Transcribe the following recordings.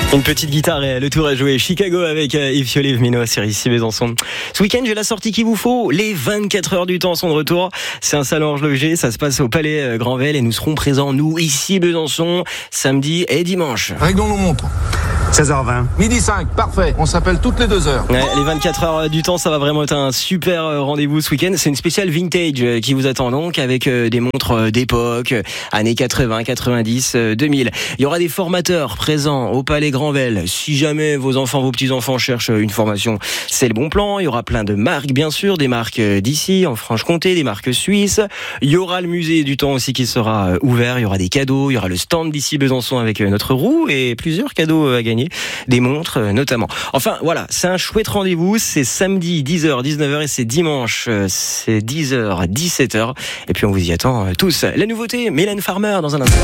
Une petite guitare et le tour à jouer. Chicago avec If You Leave Me Now sur ici Besançon. Ce week-end, j'ai la sortie qu'il vous faut. Les 24 heures du temps sont de retour. C'est un salon horloger. Ça se passe au Palais Granvelle et nous serons présents, nous, ici Besançon, samedi et dimanche. Réglons nos montres. 16h20. Midi 5, parfait. On s'appelle toutes les 2 heures. Ouais, les 24 heures du temps, ça va vraiment être un super rendez-vous ce week-end. C'est une spéciale vintage qui vous attend donc avec des montres d'époque, années 80, 90, 2000. Il y aura des formateurs présents au Palais Granvelle. Si jamais vos enfants, vos petits-enfants cherchent une formation, c'est le bon plan. Il y aura plein de marques, bien sûr, des marques d'ici, en Franche-Comté, des marques suisses. Il y aura le musée du temps aussi qui sera ouvert. Il y aura des cadeaux. Il y aura le stand d'ici Besançon avec notre roue et plusieurs cadeaux à gagner. Des montres notamment. Enfin voilà, c'est un chouette rendez-vous. C'est samedi 10h, 19h et c'est dimanche, c'est 10h, 17h. Et puis on vous y attend tous. La nouveauté, Mylène Farmer dans un instant.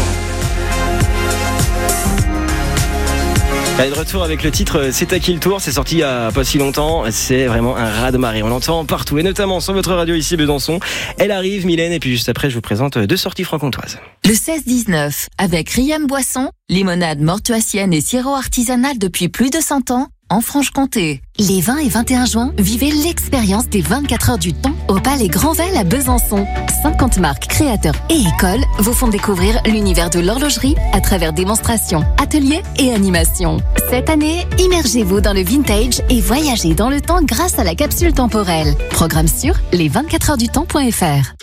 Elle est de retour avec le titre C'est à qui le tour. C'est sorti il y a pas si longtemps. C'est vraiment un raz-de-marée. On l'entend partout et notamment sur votre radio ici Besançon. Elle arrive, Mylène, et puis juste après je vous présente 2 sorties franc-comtoises. Le 16-19 avec Riam Boisson, limonade mortuacienne et sirop artisanal depuis plus de 100 ans en Franche-Comté. Les 20 et 21 juin, vivez l'expérience des 24 heures du temps au Palais Granvelle à Besançon. 50 marques, créateurs et écoles vous font découvrir l'univers de l'horlogerie à travers démonstrations, ateliers et animations. Cette année, immergez-vous dans le vintage et voyagez dans le temps grâce à la capsule temporelle. Programme sur les24heuresdutemps.fr.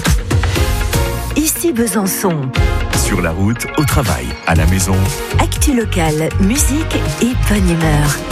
Ici Besançon. Sur la route, au travail, à la maison. Actu locale, musique et bonne humeur.